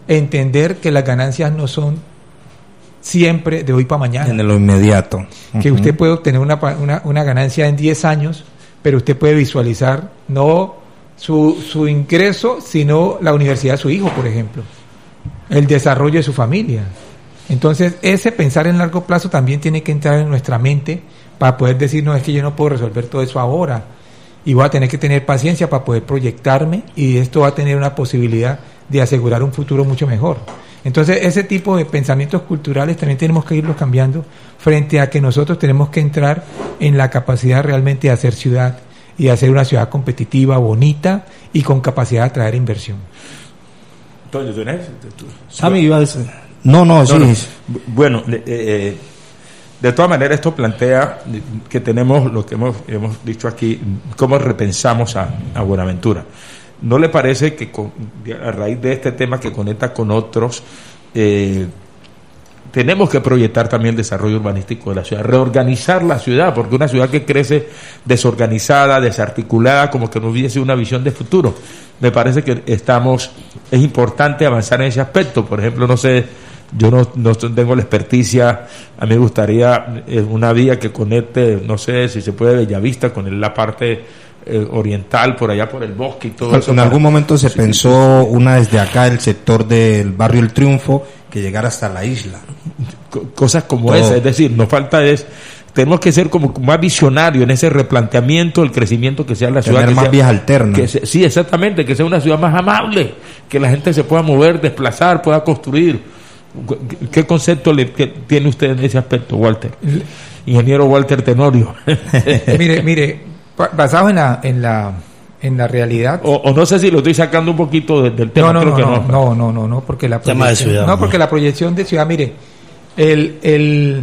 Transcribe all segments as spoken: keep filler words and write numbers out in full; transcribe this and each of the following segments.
entender que las ganancias no son siempre de hoy para mañana. En lo inmediato. Que uh-huh. usted puede obtener una, una, una ganancia en diez años, pero usted puede visualizar no su, su ingreso, sino la universidad de su hijo, por ejemplo, el desarrollo de su familia. Entonces, ese pensar en largo plazo también tiene que entrar en nuestra mente para poder decir, no, es que yo no puedo resolver todo eso ahora, y voy a tener que tener paciencia para poder proyectarme, y esto va a tener una posibilidad de asegurar un futuro mucho mejor. Entonces, ese tipo de pensamientos culturales también tenemos que irlos cambiando frente a que nosotros tenemos que entrar en la capacidad realmente de hacer ciudad y de hacer una ciudad competitiva, bonita y con capacidad de atraer inversión. Antonio, ¿tú eres? Sammy iba a decir... No, no, sí. No, no. Bueno, eh, eh, de todas maneras esto plantea que tenemos lo que hemos, hemos dicho aquí, cómo repensamos a, a Buenaventura. ¿No le parece que con, a raíz de este tema que conecta con otros, eh, tenemos que proyectar también el desarrollo urbanístico de la ciudad, reorganizar la ciudad, porque una ciudad que crece desorganizada, desarticulada, como que no hubiese una visión de futuro? Me parece que estamos, es importante avanzar en ese aspecto. Por ejemplo, no sé, yo no, no tengo la experticia, a mí me gustaría eh, una vía que conecte, no sé si se puede, Bellavista con la parte eh, oriental, por allá por el bosque y todo en eso. En para... algún momento se sí, pensó sí, sí. una desde acá, el sector del barrio El Triunfo, que llegara hasta la isla. Cosas como todo. esa, es decir, nos falta es... Tenemos que ser como más visionarios en ese replanteamiento, el crecimiento que sea la ciudad. Tener que más sea, vías alternas. Que se, sí, exactamente, que sea una ciudad más amable, que la gente se pueda mover, desplazar, pueda construir. ¿Qué concepto le que tiene usted en ese aspecto, Walter? Ingeniero Walter Tenorio. mire, mire, basado en la, en la, en la realidad. O, o no sé si lo estoy sacando un poquito del, del tema. No, no, creo no, que no, no, no, no, no, no, porque la tema de ciudad. No, porque la proyección de ciudad, mire, el, el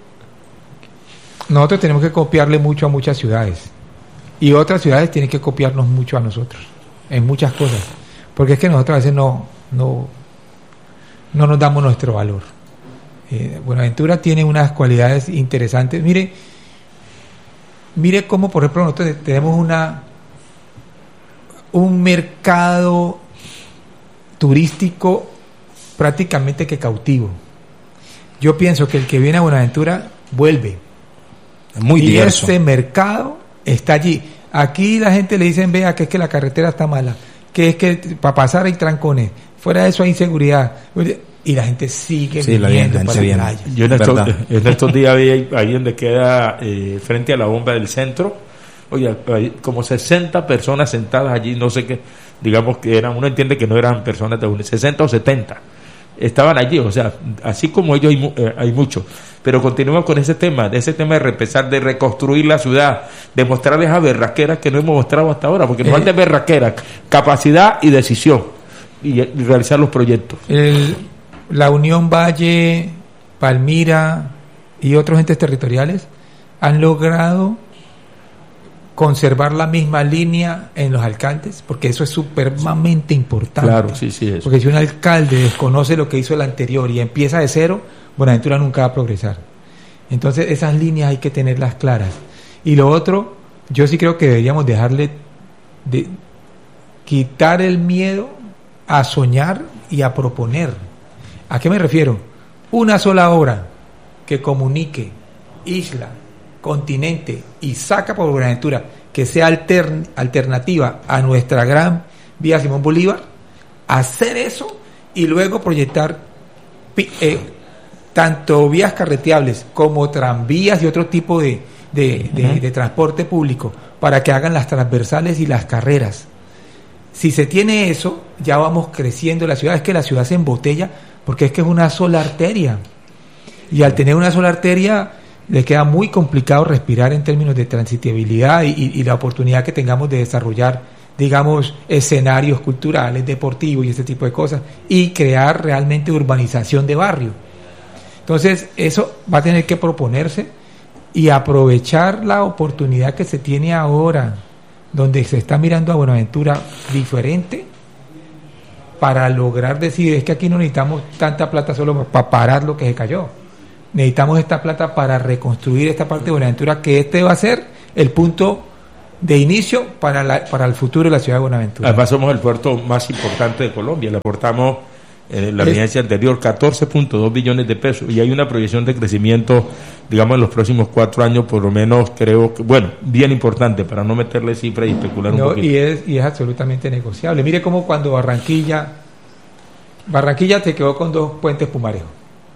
nosotros tenemos que copiarle mucho a muchas ciudades y otras ciudades tienen que copiarnos mucho a nosotros en muchas cosas, porque es que nosotros a veces no no no nos damos nuestro valor. eh, Buenaventura tiene unas cualidades interesantes. Mire mire cómo, por ejemplo, nosotros tenemos una un mercado turístico prácticamente que cautivo. Yo pienso que el que viene a Buenaventura vuelve. Muy y diverso. este mercado está allí. Aquí la gente le dicen, vea, que es que la carretera está mala, que es que para pasar hay trancones, fuera de eso hay inseguridad, y la gente sigue sí, viniendo la para gente la playa. Yo en estos, en estos días vi ahí, ahí donde queda eh, frente a la bomba del centro, oye, hay como sesenta personas sentadas allí, no sé qué, digamos que eran, uno entiende que no eran personas de sesenta o setenta, estaban allí, o sea, así como ellos hay, eh, hay muchos. Pero continuamos con ese tema, de ese tema de repensar, de reconstruir la ciudad, de mostrarles a berraqueras que no hemos mostrado hasta ahora, porque nos eh, falta berraqueras, capacidad y decisión, y, y realizar los proyectos. El, la Unión Valle, Palmira y otros entes territoriales han logrado conservar la misma línea en los alcaldes, porque eso es supremamente importante. Claro, sí, sí, eso. Porque si un alcalde desconoce lo que hizo el anterior y empieza de cero, Buenaventura nunca va a progresar. Entonces esas líneas hay que tenerlas claras. Y lo otro, yo sí creo que deberíamos dejarle de quitar el miedo a soñar y a proponer. ¿A qué me refiero? Una sola obra que comunique isla, continente y saca por Buenaventura, que sea altern, alternativa a nuestra gran vía Simón Bolívar, hacer eso y luego proyectar eh, tanto vías carreteables como tranvías y otro tipo de, de, de, uh-huh. de transporte público para que hagan las transversales y las carreras. Si se tiene eso, ya vamos creciendo la ciudad. Es que la ciudad se embotella porque es que es una sola arteria, y al tener una sola arteria le queda muy complicado respirar en términos de transitabilidad y, y, y la oportunidad que tengamos de desarrollar, digamos, escenarios culturales, deportivos y este tipo de cosas, y crear realmente urbanización de barrio. Entonces eso va a tener que proponerse y aprovechar la oportunidad que se tiene ahora, donde se está mirando a Buenaventura diferente, para lograr decir, es que aquí no necesitamos tanta plata solo para parar lo que se cayó. Necesitamos esta plata para reconstruir esta parte de Buenaventura, que este va a ser el punto de inicio para la, para el futuro de la ciudad de Buenaventura. Además somos el puerto más importante de Colombia, le aportamos en la vigencia anterior, catorce punto dos billones de pesos, y hay una proyección de crecimiento, digamos, en los próximos cuatro años, por lo menos, creo que, bueno, bien importante, para no meterle cifras y especular un no, poquito. Y es, y es absolutamente negociable. Mire cómo cuando Barranquilla, Barranquilla te quedó con dos puentes Pumarejo.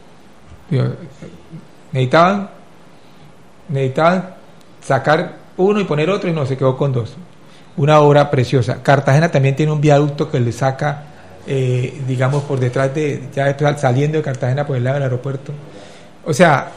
Necesitaban, necesitaban sacar uno y poner otro, y no, se quedó con dos. Una obra preciosa. Cartagena también tiene un viaducto que le saca, eh, digamos, por detrás de, ya saliendo de Cartagena por el lado del aeropuerto. O sea,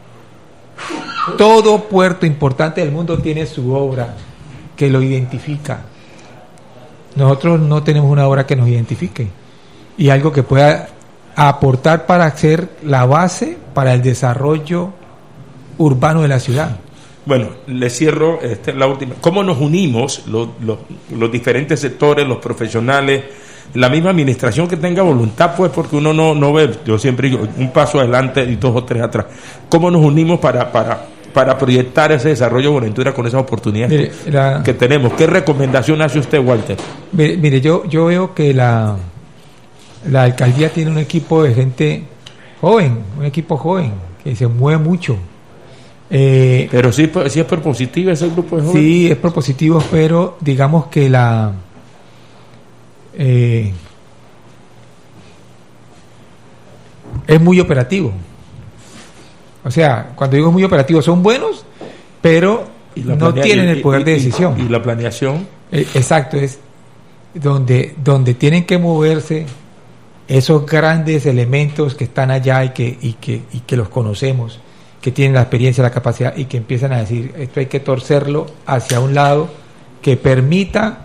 todo puerto importante del mundo tiene su obra que lo identifica. Nosotros no tenemos una obra que nos identifique y algo que pueda aportar para ser la base para el desarrollo urbano de la ciudad. Bueno, le cierro esta es la última. ¿Cómo nos unimos los, los, los diferentes sectores, los profesionales, la misma administración que tenga voluntad, pues, porque uno no, no ve, yo siempre digo, un paso adelante y dos o tres atrás? ¿Cómo nos unimos para, para, para proyectar ese desarrollo de Buenaventura con esas oportunidades mire, que, la, que tenemos? ¿Qué recomendación hace usted, Walter? Mire, mire yo, yo veo que la, la alcaldía tiene un equipo de gente joven, un equipo joven, que se mueve mucho. Eh, pero sí, sí es propositivo ese grupo de jóvenes. Sí, es propositivo, pero digamos que la eh, es muy operativo. O sea, cuando digo muy operativo, son buenos, pero no planea, tienen el poder y, de decisión. Y, y la planeación. Eh, exacto, es donde donde tienen que moverse esos grandes elementos que están allá y que y que y que los conocemos, que tienen la experiencia, la capacidad, y que empiezan a decir, esto hay que torcerlo hacia un lado que permita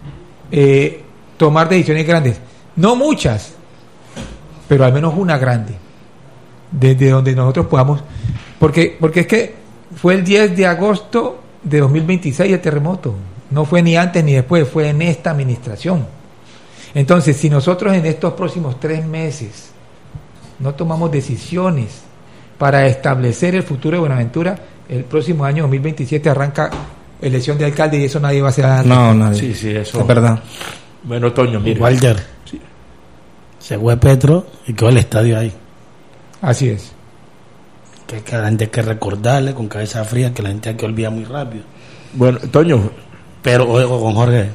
eh, tomar decisiones grandes, no muchas, pero al menos una grande, desde donde nosotros podamos, porque porque es que fue el diez de agosto de dos mil veintiséis el terremoto, no fue ni antes ni después, fue en esta administración. Entonces, si nosotros en estos próximos tres meses no tomamos decisiones para establecer el futuro de Buenaventura, el próximo año dos mil veintisiete arranca elección de alcalde y eso nadie va a hacer. No, nadie. Sí, sí, eso es verdad. Bueno, Toño, mire. Walter, sí. Se fue Petro y quedó el estadio ahí. Así es. Que, que a la gente hay que recordarle con cabeza fría, que la gente hay que olvidar muy rápido. Bueno, Toño. Pero, oigo con Jorge,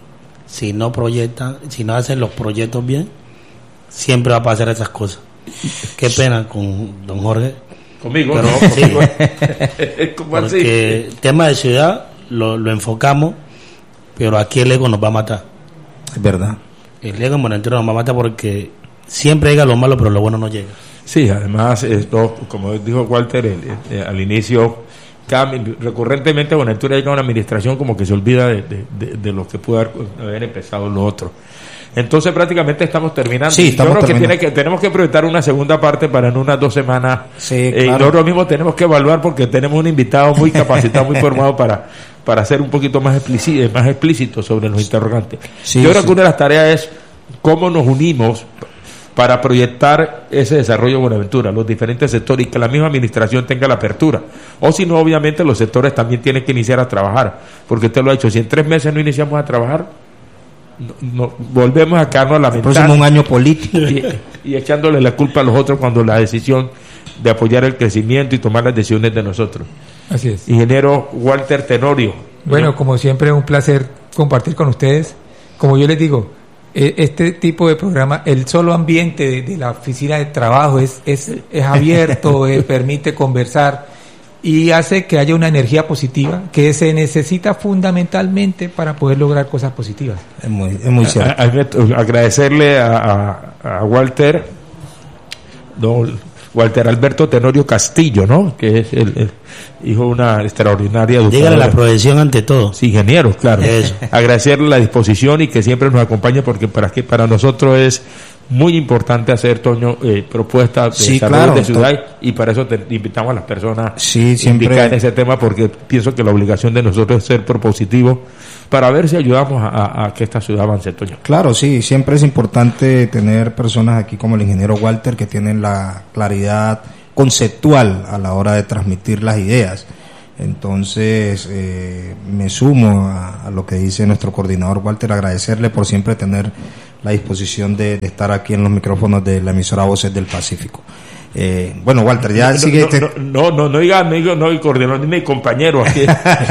si no proyectan, si no hacen los proyectos bien, siempre va a pasar esas cosas. Qué pena con don Jorge. Conmigo, pero, no, sí, ¿cómo porque el tema de ciudad lo, lo enfocamos, pero aquí el ego nos va a matar. Es verdad. El ego en Buenaventura nos va a matar porque siempre llega lo malo, pero lo bueno no llega. Sí, además, esto, como dijo Walter el, el, el, al inicio, cada, recurrentemente Buenaventura llega a una administración como que se olvida de, de, de, de lo que pudo haber, haber empezado lo otro. Entonces prácticamente estamos terminando. Sí, estamos Yo creo terminando. que, tiene que tenemos que proyectar una segunda parte para en unas dos semanas. Sí, eh, claro. Y nosotros mismos tenemos que evaluar porque tenemos un invitado muy capacitado, muy formado para para ser un poquito más explícito, más explícito sobre los interrogantes. Sí, Yo creo sí. que una de las tareas es cómo nos unimos para proyectar ese desarrollo de Buenaventura, los diferentes sectores, y que la misma administración tenga la apertura. O si no, obviamente los sectores también tienen que iniciar a trabajar, porque usted lo ha dicho, si en tres meses no iniciamos a trabajar, no, no, volvemos a quedarnos a El lamentar próximo un año político. y, y echándole la culpa a los otros cuando la decisión de apoyar el crecimiento y tomar las decisiones de nosotros. Así es. Ingeniero Walter Tenorio. Bueno, como siempre, un placer compartir con ustedes. Como yo les digo, eh, este tipo de programa, el solo ambiente de, de la oficina de trabajo es, es, es abierto, eh, permite conversar y hace que haya una energía positiva que se necesita fundamentalmente para poder lograr cosas positivas. Es muy, es muy cierto. A- a- agradecerle a, a, a Walter, don Walter Alberto Tenorio Castillo, ¿no? Que es el, el hijo de una extraordinaria Dígale la educadora. profesión ante todo. Sí, ingeniero, claro. Eso. Agradecerle la disposición y que siempre nos acompañe, porque para que para nosotros es muy importante hacer, Toño, eh, propuestas de Sí, desarrollo claro, de ciudad, y para eso te invitamos a las personas Sí, siempre. implicadas en ese tema, porque pienso que la obligación de nosotros es ser propositivo para ver si ayudamos a, a- a que esta ciudad avance, Toño. Claro, sí, siempre es importante tener personas aquí como el ingeniero Walter que tienen la claridad conceptual a la hora de transmitir las ideas. Entonces, eh, me sumo a, a lo que dice nuestro coordinador Walter, agradecerle por siempre tener la disposición de, de estar aquí en los micrófonos de la emisora Voces del Pacífico. Eh, bueno, Walter, ya no, sigue. No, este... no, no, no, no diga amigo, no, coordinador ni compañero aquí.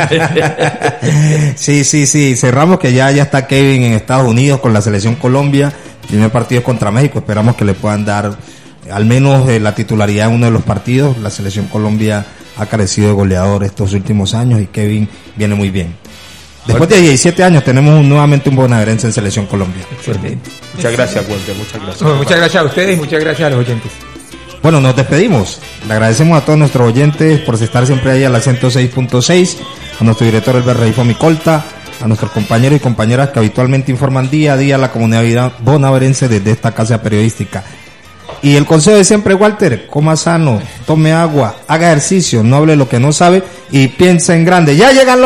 sí, sí, sí. Cerramos que ya, ya está Kevin en Estados Unidos con la selección Colombia. El primer partido es contra México. Esperamos que le puedan dar al menos eh, la titularidad en uno de los partidos. La selección Colombia ha carecido de goleador estos últimos años y Kevin viene muy bien. Después de diecisiete años tenemos un, nuevamente un bonaerense en selección Colombia. Excelente. Muchas gracias, Walter. Muchas gracias. Bueno, muchas gracias a ustedes y muchas gracias a los oyentes. Bueno, nos despedimos. Le agradecemos a todos nuestros oyentes por estar siempre ahí a la ciento seis punto seis, a nuestro director Elber Reifo Micolta, a nuestros compañeros y compañeras que habitualmente informan día a día a la comunidad bonaerense desde esta casa periodística. Y el consejo de siempre, Walter, coma sano, tome agua, haga ejercicio, no hable lo que no sabe y piensa en grande. ¡Ya llegan los